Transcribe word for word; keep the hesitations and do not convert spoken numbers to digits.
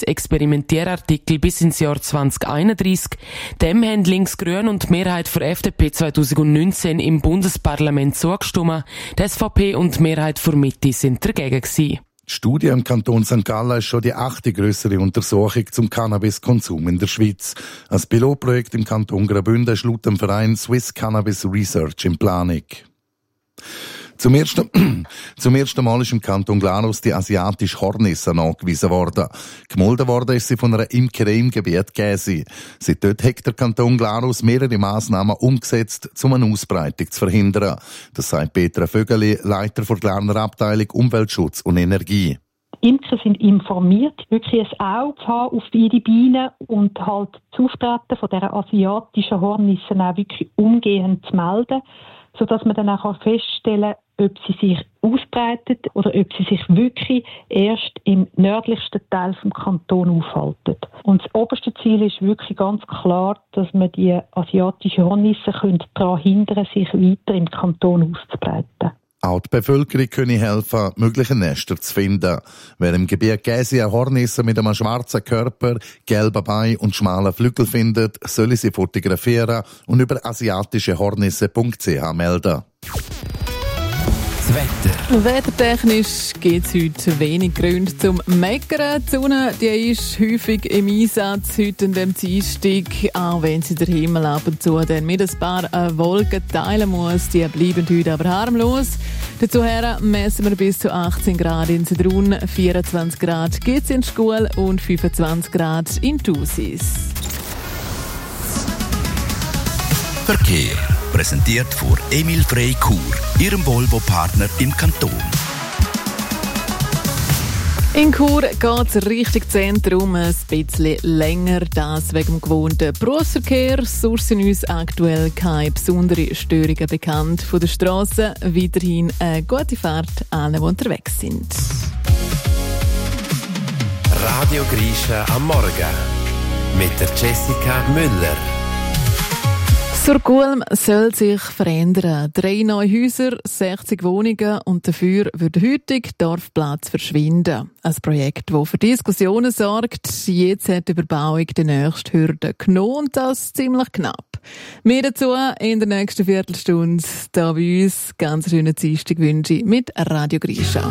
sechs Experimentierartikel bis ins Jahr zwanzig einunddreissig. Dem haben Linksgrün und die Mehrheit für F D P zwanzig neunzehn im Bundesparlament zugestimmt. Die S V P und die Mehrheit für Mitte sind dagegen gewesen. Die Studie im Kanton Sankt Gallen ist schon die achte grössere Untersuchung zum Cannabiskonsum in der Schweiz. Ein Pilotprojekt im Kanton Graubünden ist laut dem Verein Swiss Cannabis Research in Planung. Zum ersten, zum ersten Mal ist im Kanton Glarus die asiatische Hornisse nachgewiesen worden. Gemolden worden ist sie von einer Imkerei im Gebiet Gäsi. Seit dort hat der Kanton Glarus mehrere Massnahmen umgesetzt, um eine Ausbreitung zu verhindern. Das sagt Petra Vögeli, Leiter der Glarner Abteilung Umweltschutz und Energie. Die Imker sind informiert, wirklich ein Auge zu haben auf die Bienen und halt das Auftreten von dieser asiatischen Hornisse auch wirklich umgehend zu melden, sodass man dann auch feststellen kann, ob sie sich ausbreitet oder ob sie sich wirklich erst im nördlichsten Teil des Kantons aufhalten. Und das oberste Ziel ist wirklich ganz klar, dass man die asiatische Hornisse daran hindern, sich weiter im Kanton auszubreiten. Auch die Bevölkerung könne helfen, mögliche Nester zu finden. Wer im Gebiet Gäsi eine Hornisse mit einem schwarzen Körper, gelben Beinen und schmalen Flügeln findet, soll sie fotografieren und über asiatische hornisse punkt c h melden. Das Wetter. Wettertechnisch gibt es heute wenig Gründe zum Meckern. Die Sonne die ist häufig im Einsatz heute an dem Dienstag, auch wenn sie der Himmel ab und zu dann mit ein paar Wolken teilen muss. Die bleiben heute aber harmlos. Dazu messen wir bis zu achtzehn Grad in Sedrun, vierundzwanzig Grad gibt es in Schkuhl und fünfundzwanzig Grad in Thusis. Verkehr. Präsentiert von Emil Frey Chur, Ihrem Volvo-Partner im Kanton. In Chur geht es Richtung Zentrum ein bisschen länger, das wegen dem gewohnten Berufsverkehr. Sonst sind uns aktuell keine besonderen Störungen bekannt. Von der Strasse weiterhin eine gute Fahrt allen, die unterwegs sind. Radio Grisha am Morgen mit der Jessica Müller. Surgulm soll sich verändern. Drei neue Häuser, sechzig Wohnungen und dafür wird der heutige Dorfplatz verschwinden. Ein Projekt, das für Diskussionen sorgt. Jetzt hat die Überbauung die nächste Hürde genommen und das ziemlich knapp. Mehr dazu in der nächsten Viertelstunde. Da bei uns ganz schönen Dienstag wünsche ich mit Radio Grisha.